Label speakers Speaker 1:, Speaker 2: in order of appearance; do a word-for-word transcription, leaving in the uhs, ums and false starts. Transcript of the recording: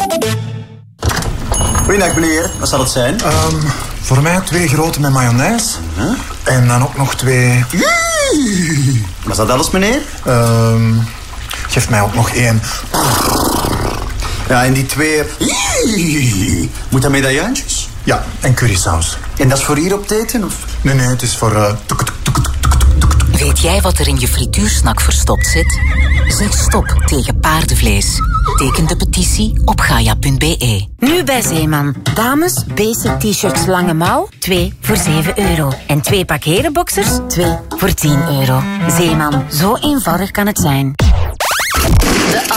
Speaker 1: Goeiedag meneer, wat zal het zijn?
Speaker 2: Um, voor mij twee grote met mayonaise.
Speaker 1: Huh?
Speaker 2: En dan ook nog twee...
Speaker 1: Was dat alles meneer?
Speaker 2: Um, geef mij ook nog één.
Speaker 1: Ja, en die twee... Moet dat medaillantjes?
Speaker 2: Ja, en currysaus.
Speaker 1: En dat is voor hier op het eten? Of?
Speaker 2: Nee, nee, het is voor... Uh, tuk, tuk, tuk, tuk, tuk, tuk.
Speaker 3: Weet jij wat er in je frituursnak verstopt zit? Zeg stop tegen paardenvlees. Teken de petitie op gaia punt be.
Speaker 4: Nu bij Zeeman. Dames, basic t-shirts lange mouw, twee voor zeven euro. En twee pak herenboxers, twee voor tien euro. Zeeman, zo eenvoudig kan het zijn.